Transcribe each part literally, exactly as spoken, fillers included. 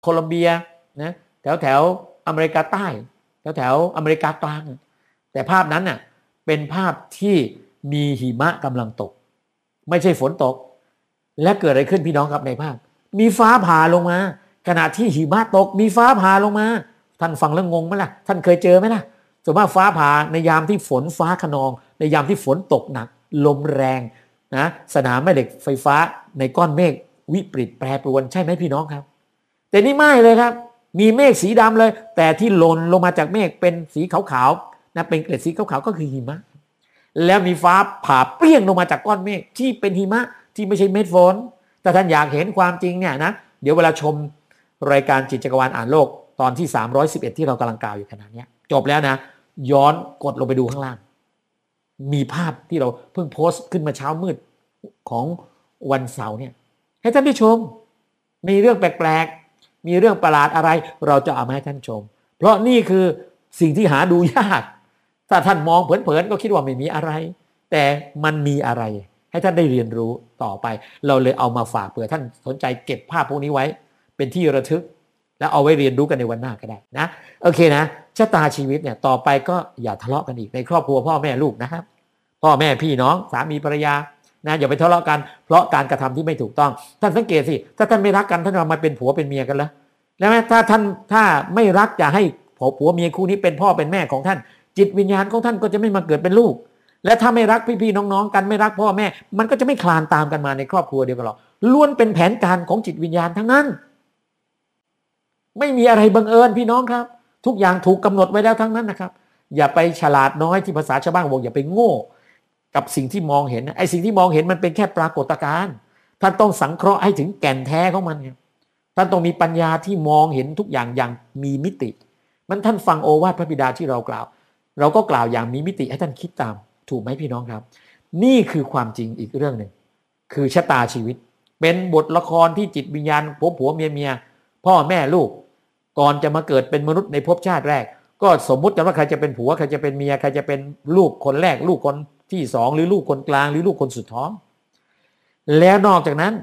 โคลอมเบียนะแถวแถวอเมริกาใต้แถวแถวอเมริกากลางแต่ภาพนั้นน่ะเป็นภาพที่มีหิมะกำลังตกไม่ใช่ฝนตกและเกิดอะไรขึ้นพี่น้องครับในภาพมีฟ้าผ่าลงมาขณะที่หิมะตกมีฟ้าผ่าลงมาท่านฟังแล้วงงไหมล่ะท่านเคยเจอไหมล่ะส่วนมากฟ้าผ่าในยามที่ฝนฟ้าคะนองในยามที่ฝนตกหนักลมแรงนะสนามแม่เหล็กไฟฟ้าในก้อนเมฆวิปริตแปรปรวนใช่ไหมพี่น้องครับแต่นี่ไม่เลยครับมีเมฆสีดำเลยแต่ที่หล่นลงมาจากเมฆเป็นสีขาวๆนะเป็นเกล็ดสีขาวๆก็คือหิมะแล้วมีฟ้าผ่าเปรี้ยงลงมาจากก้อนเมฆที่เป็นหิมะที่ไม่ใช่เม็ดฝนแต่ท่านอยากเห็นความจริงเนี่ยนะเดี๋ยวเวลาชมรายการจิตจักรวาลอ่านโลกตอนที่สามร้อยสิบเอ็ดที่เรากำลังกล่าวอยู่ขณะนี้จบแล้วนะย้อนกดลงไปดูข้างล่างมีภาพที่เราเพิ่งโพสต์ขึ้นมาเช้ามืดของวันเสาร์เนี่ยให้ท่านได้ชมมีเรื่องแปลกๆมีเรื่องประหลาดอะไรเราจะเอามาให้ท่านชมเพราะนี่คือสิ่งที่หาดูยากถ้าท่านมองเผินๆก็คิดว่าไม่มีอะไรแต่มันมีอะไรให้ท่านได้เรียนรู้ต่อไปเราเลยเอามาฝากเผื่อท่านสนใจเก็บภาพพวกนี้ไว้เป็นที่ระทึกแล้วเอาไว้เรียนรู้กันในวันหน้าก็ได้นะโอเคนะชะตาชีวิตเนี่ยต่อไปก็อย่าทะเลาะกันอีกในครอบครัวพ่อแม่ลูกนะครับพ่อแม่พี่น้องสามีภรรยานะอย่าไปทะเลาะกันเพราะการกระทำที่ไม่ถูกต้องท่านสังเกตสิถ้าท่านไม่รักกันท่านจะมาเป็นผัวเป็นเมียกันแล้วแล้วไหมถ้าท่านถ้าไม่รักจะให้ผัวเมียคู่นี้เป็นพ่อเป็นแม่ของท่านจิตวิญญาณของท่านก็จะไม่มาเกิดเป็นลูกและถ้าไม่รักพี่ๆน้องๆกันไม่รักพ่อแม่มันก็จะไม่คลานตามกันมาในครอบครัวเดียวกันหรอกล้วนเป็นแผนการของจิตวิญญาณทั้งนั้นไม่มีอะไรบังเอิญพี่น้องครับทุกอย่างถูกกำหนดไว้แล้วทั้งนั้นนะครับอย่าไปฉลาดน้อยที่ภาษาชาวบ้านบอกอย่าไปโง่กับสิ่งที่มองเห็นไอ้สิ่งที่มองเห็นมันเป็นแค่ปรากฏการณ์ท่านต้องสังเคราะห์ให้ถึงแก่นแท้ของมันท่านต้องมีปัญญาที่มองเห็นทุกอย่างอย่างมีมิติมันท่านฟังโอวาทพระบิดาที่เรากล่าวเราก็กล่าวอย่างมีมิติให้ท่านคิดตามถูกไหมพี่น้องครับนี่คือความจริงอีกเรื่องหนึ่งคือชะตาชีวิตเป็นบทละครที่จิตวิญญาณผัวผัวเมียเมียพ่อแม่ลูกก่อนจะมาเกิดเป็นมนุษย์ในภพชาติแรกก็สมมุติกันว่าใครจะเป็นผัวใครจะเป็นเมียใครจะเป็นลูกคนแรกลูกคนที่สองหรือลูกคนกลางหรือลูกคนสุดท้องแล้วนอกจากนั้น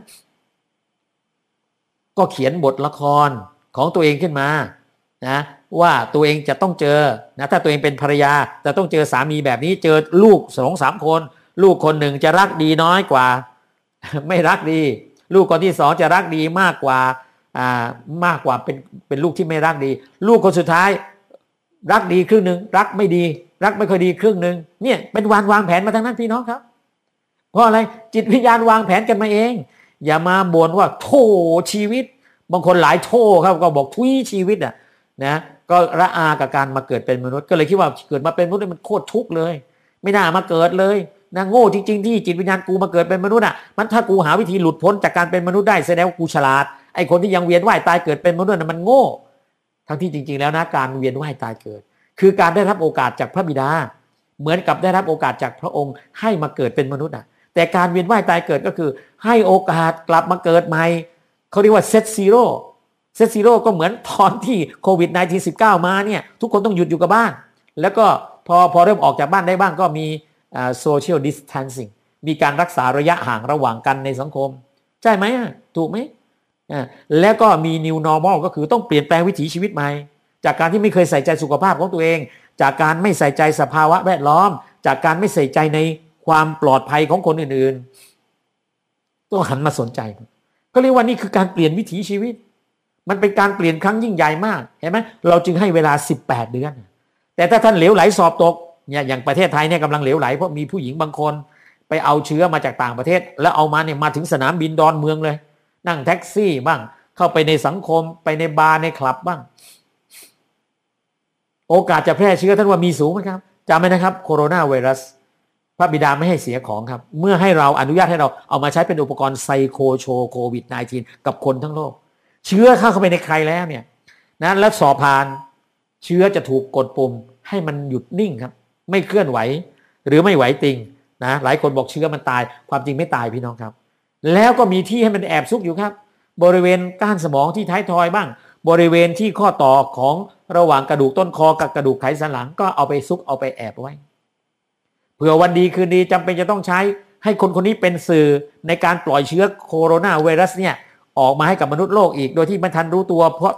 ก็เขียนบทละครของตัวเองขึ้นมานะว่าตัวเองจะต้องเจอนะถ้าตัวเองเป็นภรรยาจะต้องเจอสามีแบบนี้เจอลูกสองสามคนลูกคนหนึ่งจะรักดีน้อยกว่าไม่รักดีลูกคนที่สองจะรักดีมากกว่าอ่ามากกว่าเป็นเป็นลูกที่ไม่รักดีลูกคนสุดท้ายรักดีครึ่งหนึ่งรักไม่ดีรักไม่ค่อยดีครึ่งหนึ่งเนี่ยเป็นวางวางแผนมาทั้งนั้นพี่น้องครับเพราะอะไรจิตวิญญาณวางแผนกันมาเองอย่ามาบ่นว่าโธ่ชีวิตบางคนหลายโธ่ครับก็บอกทุยชีวิตอ่ะนะก็ระอากับการมาเกิดเป็นมนุษย์ก็เลยคิดว่าเกิดมาเป็นมนุษย์มันโคตรทุกข์เลยไม่น่ามาเกิดเลยนะโง่จริงๆที่จิตวิญญาณกูมาเกิดเป็นมนุษย์อ่ะมันถ้ากูหาวิธีหลุดพ้นจากการเป็นมนุษย์ได้แสดงว่ากูฉลาดไอ้คนที่ยังเวียนว่ายตายเกิดเป็นมนุษย์น่ะมันโง่ทั้งที่จริงๆแล้วนะการเวียนว่ายตายเกิดคือการได้รับโอกาสจากพระบิดาเหมือนกับได้รับโอกาสจากพระองค์ให้มาเกิดเป็นมนุษย์อ่ะแต่การเวียนว่ายตายเกิดก็คือให้โอกาสกลับมาเกิดใหม่เขาเรียกว่าเซตซีโร่เซตซีโร่ก็เหมือนตอนที่โควิด สิบเก้า มาเนี่ยทุกคนต้องหยุดอยู่กับบ้านแล้วก็พอพอเริ่มออกจากบ้านได้บ้างก็มีอ่า social distancing มีการรักษาระยะห่างระหว่างกันในสังคมใช่ไหมถูกไหมอ่าแล้วก็มี new normal ก็คือต้องเปลี่ยนแปลงวิถีชีวิตใหม่จากการที่ไม่เคยใส่ใจสุขภาพของตัวเองจากการไม่ใส่ใจสภาวะแวดล้อมจากการไม่ใส่ใจในความปลอดภัยของคนอื่นๆต้องหันมาสนใจก็เรียกว่านี่คือการเปลี่ยนวิถีชีวิตมันเป็นการเปลี่ยนครั้งยิ่งใหญ่มากเห็นไหมเราจึงให้เวลาสิบแปดเดือนแต่ถ้าท่านเหลวไหลสอบตกเนี่ยอย่างประเทศไทยเนี่ยกำลังเหลวไหลเพราะมีผู้หญิงบางคนไปเอาเชื้อมาจากต่างประเทศแล้วเอามาเนี่ยมาถึงสนามบินดอนเมืองเลยนั่งแท็กซี่บ้างเข้าไปในสังคมไปในบาร์ในคลับบ้างโอกาสจะแพร่เชื้อท่านว่ามีสูงไหมครับจำไว้นะครับโคโรนาไวรัสพระบิดาไม่ให้เสียของครับเมื่อให้เราอนุญาตให้เราเอามาใช้เป็นอุปกรณ์ไซโคโชโควิด สิบเก้า กับคนทั้งโลกเชื้อเข้าเข้าไปในใครแล้วเนี่ยนะแล้วสอบผ่านเชื้อจะถูกกดปุ่มให้มันหยุดนิ่งครับไม่เคลื่อนไหวหรือไม่ไหวติงนะหลายคนบอกเชื้อมันตายความจริงไม่ตายพี่น้องครับแล้วก็มีที่ให้มันแอบซุกอยู่ครับบริเวณก้านสมองที่ท้ายทอยบ้างบริเวณที่ข้อต่อของระหว่างกระดูกต้นคอกับกระดูกไขสันหลังก็เอาไปซุกเอาไปแอบไว้เผื่อวันดีคืนดีจำเป็นจะต้องใช้ให้คนคนนี้เป็นสื่อในการปล่อยเชื้อโคโรนาไวรัสเนี่ยออกมาให้กับมนุษย์โลกอีกโดยที่ไม่ทันรู้ตัวเพราะ